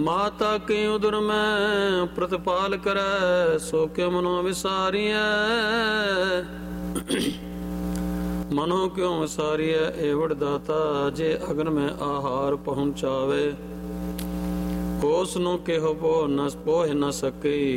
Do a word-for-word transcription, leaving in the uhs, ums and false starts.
ਮਾਤਾ ਕੀ ਉਦਰ ਮੈਂ ਪ੍ਰਤਪਾਲ ਕਰੈ, ਸੋ ਕਿਉ ਮਨੋ ਵਿਸਾਰੀਐ। ਮਨੋ ਕਿਉ ਵਿਸਾਰੀਐ ਏਵੜ ਦਾਤਾ, ਜੇ ਅਗਨ ਮੈਂ ਆਹਾਰ ਪਹੁੰਚਾਵੇ। ਉਸ ਨੂੰ ਕਿਹੋ ਪੋਹ ਨ ਪੋਹ ਨ ਸਕੀ,